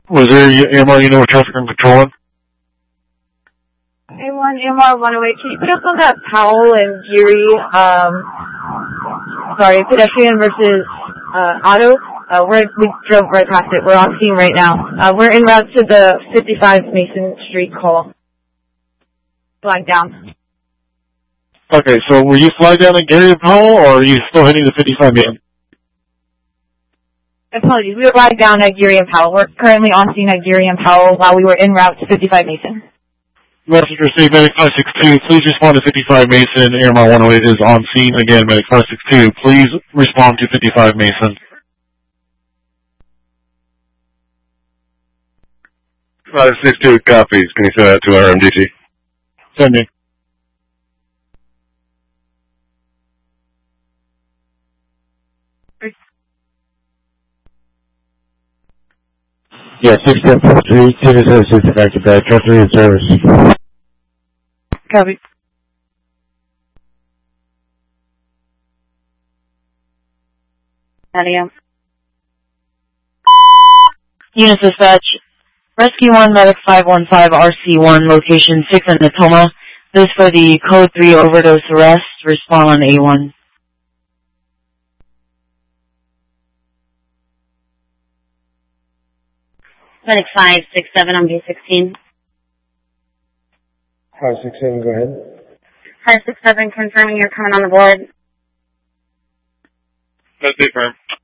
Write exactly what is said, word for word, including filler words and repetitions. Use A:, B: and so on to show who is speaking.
A: Was there A M R, you know, traffic and control?
B: A one, A M R one oh eight, can you put us on that Powell and Geary, um, sorry, pedestrian versus, uh, auto? Uh, we're, we drove right past it. We're on scene right now. Uh, we're en route to the fifty-five Mason Street call. Flag down.
A: Okay, so were you flag down at Geary and Powell, or are you still hitting the fifty-five Mason?
B: Apologies, we were flagged down at Geary and Powell. We're currently on scene at Geary and Powell while we were en route to fifty-five Mason.
A: Messenger State Medic five six two, please respond to fifty-five Mason. A M R one oh eight is on scene. Again, Medic five six two, please respond to fifty-five Mason.
C: five six two copies. Can you send that to our M D T?
A: Sending.
D: Yeah, six ten four three, Tinder services affected by trustee and service.
B: Copy. Nadia. Unit dispatch. Rescue one, Medic five one five, R C one, location six in Natoma. This for the code three overdose arrest. Respond on A one. Medic five six seven on B sixteen.
D: five six seven, go ahead.
B: five six seven, confirming you're coming on the board.
A: That's it, firm.